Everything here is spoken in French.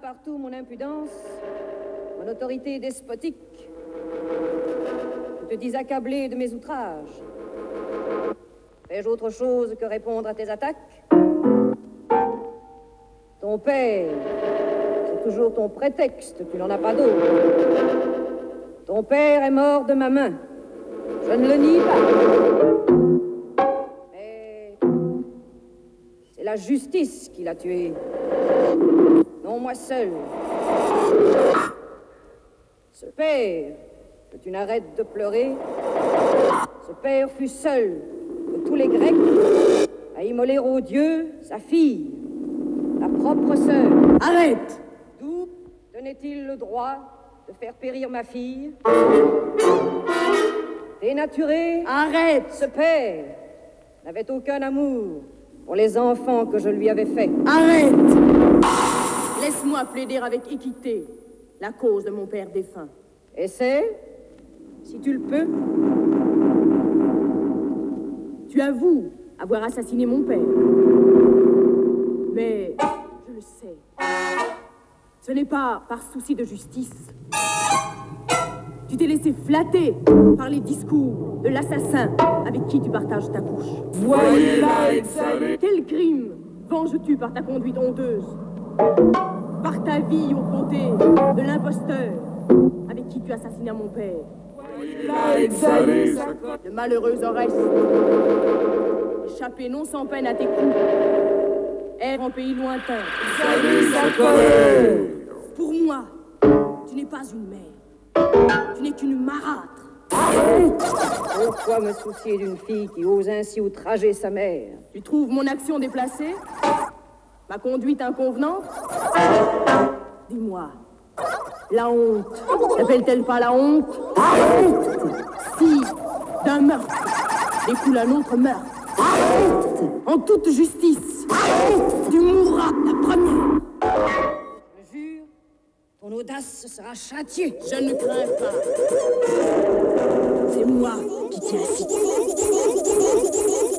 partout mon impudence, mon autorité despotique. Tu te dis accablé de mes outrages. Fais-je autre chose que répondre à tes attaques? Ton père, c'est toujours ton prétexte, tu n'en as pas d'autre. Ton père est mort de ma main. Je ne le nie pas. Mais c'est la justice qui l'a tué. Non, moi seul. Ce père, que tu n'arrêtes de pleurer, ce père fut seul de tous les Grecs à immoler aux dieux sa fille, ta propre sœur. Arrête! D'où tenait-il le droit de faire périr ma fille? Dénaturé, Arrête! ce père n'avait aucun amour pour les enfants que je lui avais faits. Arrête! Laisse-moi plaider avec équité la cause de mon père défunt. Essaie, si tu le peux. Tu avoues avoir assassiné mon père. Mais, je le sais, ce n'est pas par souci de justice. Tu t'es laissé flatter par les discours de l'assassin avec qui tu partages ta couche. Voyez-la exhaler. Quel crime venges-tu par ta conduite honteuse? Par ta vie aux côtés de l'imposteur avec qui tu assassinas mon père? Voyez-la exhaler. Le malheureux Oreste, échappé non sans peine à tes coups, erre en pays lointain. Exhaler sa colère. Pour moi, tu n'es pas une mère. Tu n'es qu'une marâtre. Pourquoi me soucier d'une fille qui ose ainsi outrager sa mère? Tu trouves mon action déplacée? Ma conduite inconvenante? Dis-moi, la honte, n'appelle-t-elle pas la honte? Si, d'un meurtre, découle un autre meurtre. En toute justice, tu mourras la première. Je jure, ton audace sera châtiée. Je ne crains pas. C'est moi qui t'y incite.